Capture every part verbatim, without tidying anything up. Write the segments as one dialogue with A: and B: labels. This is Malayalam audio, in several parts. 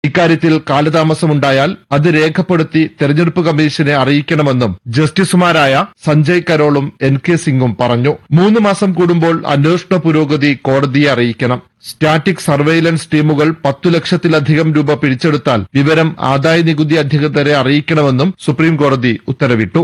A: ഇക്കാര്യത്തിൽ കാലതാമസമുണ്ടായാൽ അത് രേഖപ്പെടുത്തി തെരഞ്ഞെടുപ്പ് കമ്മീഷനെ അറിയിക്കണമെന്നും ജസ്റ്റിസുമാരായ സഞ്ജയ് കരോളും എൻ കെ സിംഗും പറഞ്ഞു. മൂന്ന് മാസം കൂടുമ്പോൾ അന്വേഷണ പുരോഗതി കോടതിയെ അറിയിക്കണം. സ്റ്റാറ്റിക് സർവെയിലൻസ് ടീമുകൾ പത്തു ലക്ഷത്തിലധികം രൂപ പിടിച്ചെടുത്താൽ വിവരം ആദായനികുതി അധികൃതരെ അറിയിക്കണമെന്നും സുപ്രീം കോടതി ഉത്തരവിട്ടു.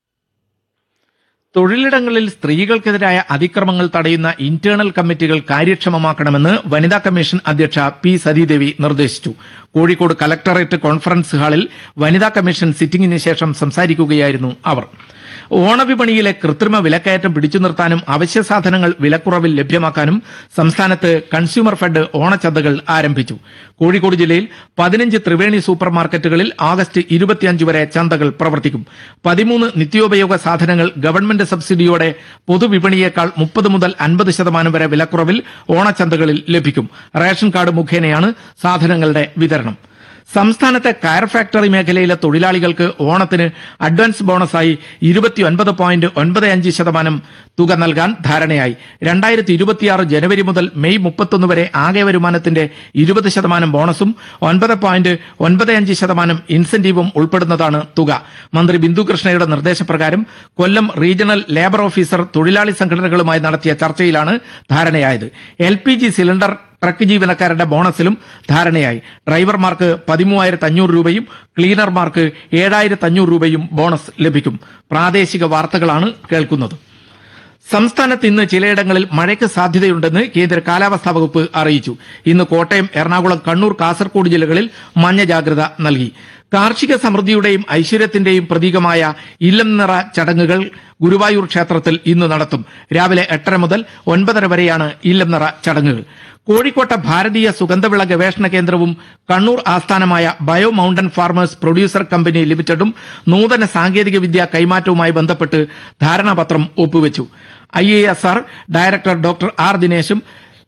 B: തൊഴിലിടങ്ങളിൽ സ്ത്രീകൾക്കെതിരായ അതിക്രമങ്ങൾ തടയുന്ന ഇന്റേണൽ കമ്മിറ്റികൾ കാര്യക്ഷമമാക്കണമെന്ന് വനിതാ കമ്മീഷൻ അധ്യക്ഷ പി സതീദേവി നിർദ്ദേശിച്ചു. കോഴിക്കോട് കലക്ടറേറ്റ് കോൺഫറൻസ് ഹാളിൽ വനിതാ കമ്മീഷൻ സിറ്റിംഗിന് ശേഷം സംസാരിക്കുകയായിരുന്നു അവർ. ഓണവിപണിയിലെ കൃത്രിമ വിലക്കയറ്റം പിടിച്ചു നിർത്താനും അവശ്യ സാധനങ്ങൾ വിലക്കുറവിൽ ലഭ്യമാക്കാനും സംസ്ഥാനത്ത് കൺസ്യൂമർ ഫെഡ് ഓണച്ചന്തകൾ ആരംഭിച്ചു. കോഴിക്കോട് ജില്ലയിൽ പതിനഞ്ച് ത്രിവേണി സൂപ്പർ മാർക്കറ്റുകളിൽ ആഗസ്റ്റ് ഇരുപത്തിയഞ്ച് വരെ ചന്തകൾ പ്രവർത്തിക്കും. പതിമൂന്ന് നിത്യോപയോഗ സാധനങ്ങൾ ഗവൺമെന്റ് സബ്സിഡിയോടെ പൊതുവിപണിയേക്കാൾ മുപ്പത് മുതൽ അൻപത് ശതമാനം വരെ വിലക്കുറവിൽ ഓണച്ചന്തകളിൽ ലഭിക്കും. റേഷൻ കാർഡ് മുഖേനയാണ് സാധനങ്ങളുടെ വിതരണം. സംസ്ഥാനത്തെ കയർ ഫാക്ടറി മേഖലയിലെ തൊഴിലാളികൾക്ക് ഓണത്തിന് അഡ്വാൻസ് ബോണസായി ഇരുപത്തിയൊൻപത് പോയിന്റ് ഒൻപത് അഞ്ച് ശതമാനം തുക നൽകാൻ ധാരണയായി. രണ്ടായിരത്തി ഇരുപത്തിയാറ് ജനുവരി മുതൽ മെയ് മുപ്പത്തൊന്ന് വരെ ആകെ വരുമാനത്തിന്റെ ഇരുപത് ശതമാനം ബോണസും ഒൻപത് പോയിന്റ് ഒൻപത് അഞ്ച് ശതമാനം ഇൻസെന്റീവും ഉൾപ്പെടുന്നതാണ് തുക. മന്ത്രി ബിന്ദു കൃഷ്ണയുടെ നിർദ്ദേശപ്രകാരം കൊല്ലം റീജിയണൽ ലേബർ ഓഫീസർ തൊഴിലാളി സംഘടനകളുമായി നടത്തിയ ചർച്ചയിലാണ് ധാരണയായത്. L P G cylinder truck ജീവനക്കാരുടെ ബോണസിലും ധാരണയായി. ഡ്രൈവർമാർക്ക് പതിമൂവായിരത്തി അഞ്ഞൂറ് രൂപയും ക്ലീനർമാർക്ക് ഏഴായിരത്തി അഞ്ഞൂറ് രൂപയും ബോണസ് ലഭിക്കും. പ്രാദേശിക വാർത്തകളാണ് കേൾക്കുന്നത്. സംസ്ഥാനത്ത് ഇന്ന് ചിലയിടങ്ങളിൽ മഴയ്ക്ക് സാധ്യതയുണ്ടെന്ന് കേന്ദ്ര കാലാവസ്ഥാ വകുപ്പ് അറിയിച്ചു. ഇന്ന് കോട്ടയം, എറണാകുളം, കണ്ണൂർ, കാസർഗോഡ് ജില്ലകളിൽ മഞ്ഞ ജാഗ്രത നൽകി. കാർഷിക സമൃദ്ധിയുടെയും ഐശ്വര്യത്തിന്റെയും പ്രതീകമായ ഇല്ലം നിറ ചടങ്ങുകൾ ഗുരുവായൂർ ക്ഷേത്രത്തിൽ ഇന്ന് നടത്തും. രാവിലെ എട്ടര മുതൽ ഒൻപതര വരെയാണ് ഇല്ലം നിറ ചടങ്ങുകൾ. കോഴിക്കോട്ടെ ഭാരതീയ സുഗന്ധവിള ഗവേഷണ കേന്ദ്രവും കണ്ണൂർ ആസ്ഥാനമായ bio mountain farmers producer company ലിമിറ്റഡും നൂതന സാങ്കേതിക വിദ്യ കൈമാറ്റവുമായി ബന്ധപ്പെട്ട് ധാരണാപത്രം ഒപ്പുവെച്ചു. I A S R director doctor R ദിനേശും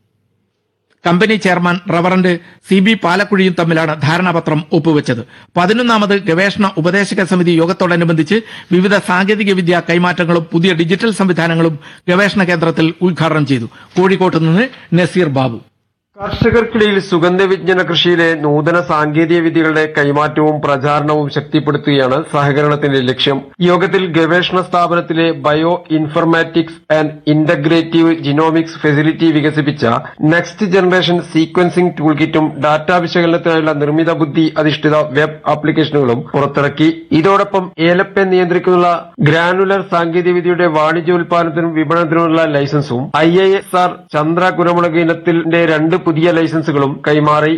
B: company chairman reverend C B പാലക്കുഴിയും തമ്മിലാണ് ധാരണാപത്രം ഒപ്പുവെച്ചത്. പതിനൊന്നാമത് ഗവേഷണ ഉപദേശക സമിതി യോഗത്തോടനുബന്ധിച്ച് വിവിധ സാങ്കേതിക വിദ്യ കൈമാറ്റങ്ങളും പുതിയ ഡിജിറ്റൽ സംവിധാനങ്ങളും ഗവേഷണ കേന്ദ്രത്തിൽ ഉദ്ഘാടനം ചെയ്തു. കോഴിക്കോട്ട് നിന്ന് നസീർ ബാബു.
C: കർഷകർക്കിടയിൽ സുഗന്ധവിജ്ഞാന കൃഷിയിലെ നൂതന സാങ്കേതിക വിദ്യകളുടെ കൈമാറ്റവും പ്രചാരണവും ശക്തിപ്പെടുത്തുകയാണ് സഹകരണത്തിന്റെ ലക്ഷ്യം. യോഗത്തിൽ ഗവേഷണ സ്ഥാപനത്തിലെ bio informatics and integrative genomics facility വികസിപ്പിച്ച next generation sequencing tool കിറ്റും data വിശകലനത്തിനായുള്ള നിർമ്മിത ബുദ്ധി അധിഷ്ഠിത വെബ് ആപ്ലിക്കേഷനുകളും പുറത്തിറക്കി. ഇതോടൊപ്പം ഏലപ്പെ നിയന്ത്രിക്കുന്ന ഗ്രാനുലർ സാങ്കേതിക വിദ്യയുടെ വാണിജ്യോൽപാദനത്തിനും വിപണനത്തിനുമുള്ള ലൈസൻസും I I S R Chandra കുരുമുളക് ഇനത്തിന്റെ രണ്ട് പുതിയ ലൈസൻസുകളും കൈമാറി.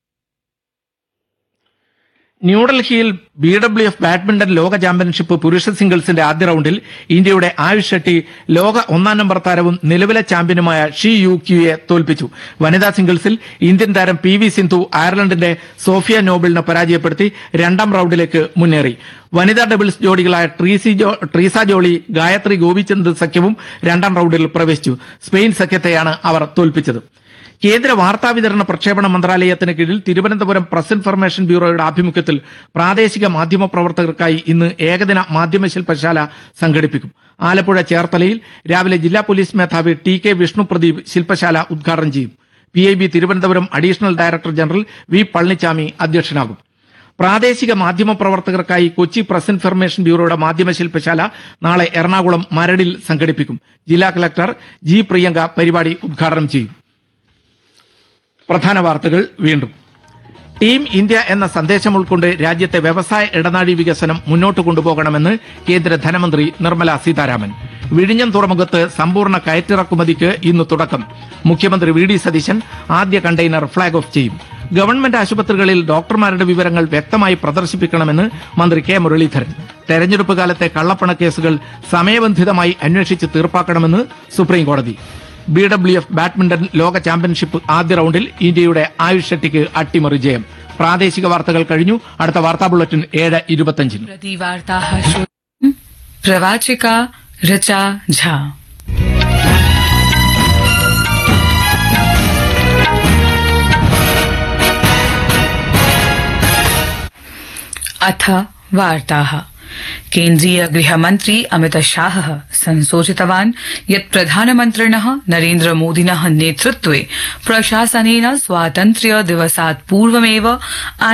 B: ന്യൂഡൽഹിയിൽ ബി ഡബ്ല്യു എഫ് ബാഡ്മിന്റൺ ലോക ചാമ്പ്യൻഷിപ്പ് പുരുഷ സിംഗിൾസിന്റെ ആദ്യ റൌണ്ടിൽ ഇന്ത്യയുടെ ആയുഷ് ഷെട്ടി ലോക ഒന്നാം നമ്പർ താരവും നിലവിലെ ചാമ്പ്യനുമായ ഷി യു ക്യുയെ തോൽപ്പിച്ചു. വനിതാ സിംഗിൾസിൽ ഇന്ത്യൻ താരം പി വി സിന്ധു അയർലൻഡിന്റെ സോഫിയ നോബിളിനെ പരാജയപ്പെടുത്തി രണ്ടാം റൌണ്ടിലേക്ക് മുന്നേറി. വനിതാ ഡബിൾസ് ജോഡികളായ ട്രീസി ജോ ട്രീസ ജോളി, ഗായത്രി ഗോപിചന്ദ് സഖ്യവും രണ്ടാം റൌണ്ടിൽ പ്രവേശിച്ചു. സ്പെയിൻ സഖ്യത്തെയാണ് അവർ തോൽപ്പിച്ചത്. കേന്ദ്ര വാർത്താവിതരണ പ്രക്ഷേപണ മന്ത്രാലയത്തിന് കീഴിൽ തിരുവനന്തപുരം പ്രസ് ഇൻഫർമേഷൻ ബ്യൂറോയുടെ ആഭിമുഖ്യത്തിൽ പ്രാദേശിക മാധ്യമ പ്രവർത്തകർക്കായി ഇന്ന് ഏകദിന മാധ്യമ ശില്പശാല സംഘടിപ്പിക്കും. ആലപ്പുഴ ചേർത്തലയിൽ രാവിലെ ജില്ലാ പോലീസ് മേധാവി ടി കെ വിഷ്ണു പ്രദീപ് ശില്പശാല ഉദ്ഘാടനം ചെയ്യും. P I B Thiruvananthapuram additional director general V Palaniswami അധ്യക്ഷനാകും. പ്രാദേശിക മാധ്യമ പ്രവർത്തകർക്കായി കൊച്ചി പ്രസ് ഇൻഫർമേഷൻ ബ്യൂറോയുടെ മാധ്യമ ശില്പശാല നാളെ എറണാകുളം മരടിൽ സംഘടിപ്പിക്കും. ജില്ലാ കളക്ടർ ജി പ്രിയങ്ക പരിപാടി ഉദ്ഘാടനം ചെയ്യും. പ്രധാന വാർത്തകൾ വീണ്ടും. ടീം ഇന്ത്യ എന്ന സന്ദേശം ഉൾക്കൊണ്ട് രാജ്യത്തെ വ്യവസായ ഇടനാഴി വികസനം മുന്നോട്ട് കൊണ്ടുപോകണമെന്ന് കേന്ദ്ര ധനമന്ത്രി നിർമ്മല സീതാരാമൻ. വിഴിഞ്ഞം തുറമുഖത്ത് സമ്പൂർണ്ണ കയറ്റിറക്കുമതിക്ക് ഇന്ന് തുടക്കം. മുഖ്യമന്ത്രി വി ഡി സതീശൻ ആദ്യ കണ്ടെയ്നർ ഫ്ളാഗ് ഓഫ് ചെയ്യും. ഗവൺമെന്റ് ആശുപത്രികളിൽ ഡോക്ടർമാരുടെ വിവരങ്ങൾ വ്യക്തമായി പ്രദർശിപ്പിക്കണമെന്ന് മന്ത്രി കെ മുരളീധരൻ. തെരഞ്ഞെടുപ്പ് കാലത്തെ കള്ളപ്പണ കേസുകൾ സമയബന്ധിതമായി അന്വേഷിച്ച് തീർപ്പാക്കണമെന്ന് സുപ്രീംകോടതി. ബി ഡബ്ല്യു എഫ് ബാഡ്മിന്റൺ ലോക ചാമ്പ്യൻഷിപ്പ് ആദ്യ റൌണ്ടിൽ ഇന്ത്യയുടെ ആയുഷ് ഷെട്ടിക്ക് അട്ടിമറി ജയം. പ്രാദേശിക വാർത്തകൾ കഴിഞ്ഞു. അടുത്ത വാർത്താ ബുള്ളറ്റിൻ ഏഴ് ഇരുപത്തഞ്ചിന്.
D: പ്രവാചിക ഋച ഝാ. अथ वार्ताः. केन्द्रीय गृहमन्त्री अमित शाहः संसूचितवान् यत् प्रधानमन्त्रिणः नरेन्द्र मोदिनः नेतृत्वे प्रशासनेन स्वातन्त्र्य दिवसात् पूर्वमेव